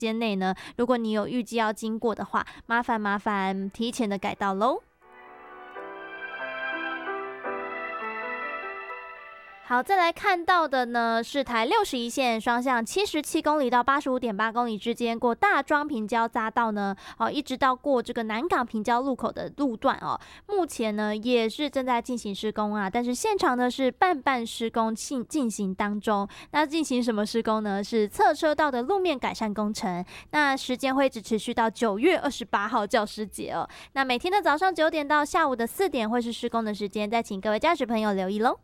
间内呢，如果你有预计要经过的话，麻烦提前的改道咯。好，再来看到的呢是台61线双向77公里到85.8公里之间过大庄平交匝道呢，一直到过这个南港平交路口的路段哦，目前呢也是正在进行施工啊，但是现场呢是半施工进行当中。那进行什么施工呢？是侧车道的路面改善工程。那时间会一直持续到9月28号教师节哦。那每天的早上9点到下午的4点会是施工的时间，再请各位驾驶朋友留意咯。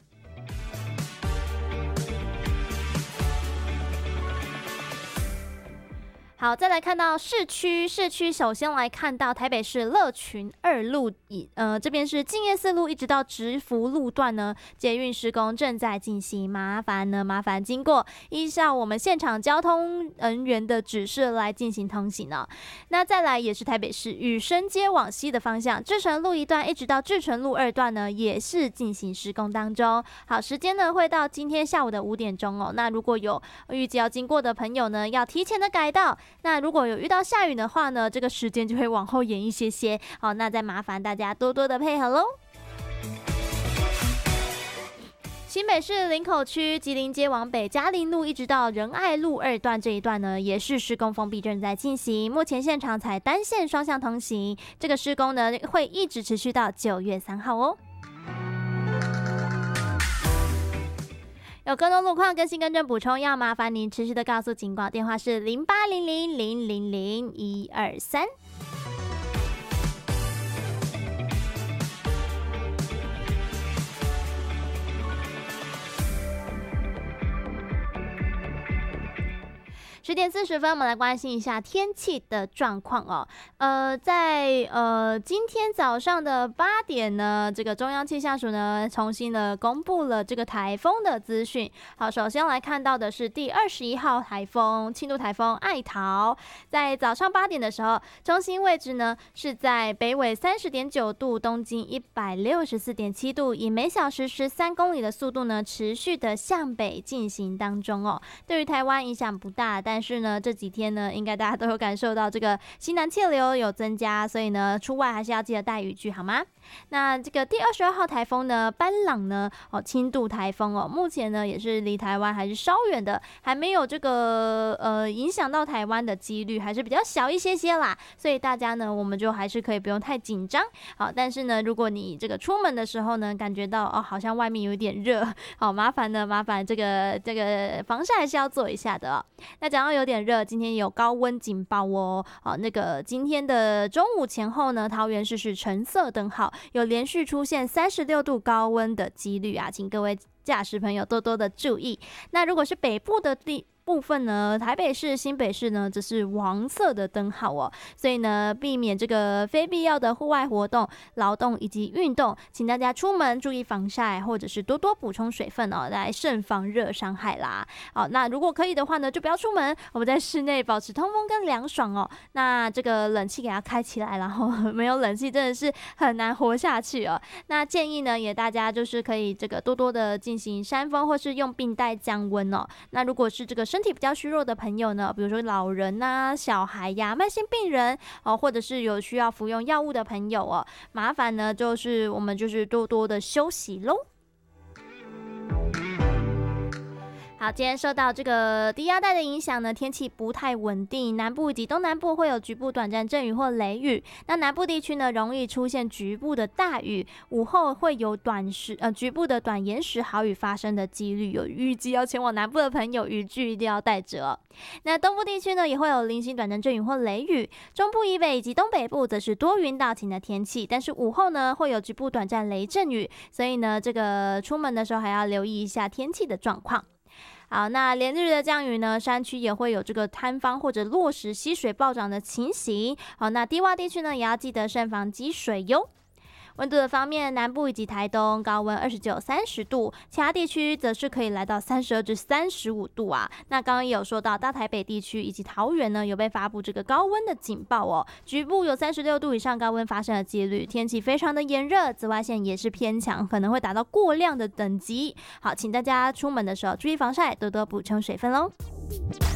好，再来看到市区，首先来看到台北市乐群2路，这边是敬业4路一直到直福路段呢，捷运施工正在进行，麻烦经过依照我们现场交通人员的指示来进行通行哦。那再来也是台北市宇升街往西的方向，志诚路一段一直到志诚路2段呢，也是进行施工当中。好，时间呢会到今天下午的5点钟哦。那如果有预计要经过的朋友呢，要提前的改道。那如果有遇到下雨的话呢，这个时间就会往后延一些。好，那再麻烦大家多多的配合咯。新北市林口区吉林街往北嘉陵路一直到仁爱路2段这一段呢，也是施工封闭正在进行，目前现场采单线双向通行，这个施工呢会一直持续到9月3号哦。有更多路况更新更正补充，要麻烦您持续的告诉警广，电话是0800000123。10点40分，我们来关心一下天气的状况哦。在今天早上的8点呢，这个中央气象署呢重新的公布了这个台风的资讯。好，首先来看到的是第21号台风轻度台风艾桃，在早上8点的时候，中心位置呢是在北纬30.9度，东经164.7度，以每小时13公里的速度呢持续的向北进行当中哦。对于台湾影响不大，但是呢，这几天呢，应该大家都有感受到这个西南气流有增加，所以呢，出外还是要记得带雨具，好吗？那这个第22号台风呢，班朗呢，轻度台风哦，目前呢也是离台湾还是稍远的，还没有这个影响到台湾的几率还是比较小一些啦，所以大家呢，我们就还是可以不用太紧张。好，但是呢，如果你这个出门的时候呢，感觉到好像外面有点热，好麻烦这个防晒还是要做一下的哦。那讲到有点热，今天有高温警报哦。那个今天的中午前后呢，桃园市是橙色灯号，有连续出现36度高温的几率啊，请各位驾驶朋友多多的注意。那如果是北部的部分呢，台北市、新北市呢，这是黄色的灯号哦，所以呢，避免这个非必要的户外活动、劳动以及运动，请大家出门注意防晒，或者是多多补充水分哦，来慎防热伤害啦。好，那如果可以的话呢，就不要出门，我们在室内保持通风跟凉爽哦。那这个冷气给它开起来，然后没有冷气真的是很难活下去哦。那建议呢，也大家就是可以这个多多的进行扇风，或是用冰袋降温哦。那如果是这个身体比较虚弱的朋友呢，比如说老人啊、小孩呀、慢性病人或者是有需要服用药物的朋友哦，麻烦呢就是我们就是多多的休息咯。好，今天受到这个低压带的影响呢，天气不太稳定，南部以及东南部会有局部短暂阵雨或雷雨。那南部地区呢，容易出现局部的大雨，午后会有局部的短延时豪雨发生的几率。有预计要前往南部的朋友，雨具一定要带着哦。那东部地区呢，也会有零星短暂阵雨或雷雨。中部以北以及东北部则是多云到晴的天气，但是午后呢，会有局部短暂雷阵雨，所以呢，这个出门的时候还要留意一下天气的状况。好，那连日的降雨呢，山区也会有这个坍方或者落石溪水暴涨的情形。好，那低洼地区呢，也要记得慎防积水哟。温度的方面，南部以及台东高温29、30度，其他地区则是可以来到32至35度啊。那刚刚也有说到，大台北地区以及桃园呢，有被发布这个高温的警报哦，局部有36度以上高温发生的几率，天气非常的炎热，紫外线也是偏强，可能会达到过量的等级。好，请大家出门的时候注意防晒，多多补充水分咯。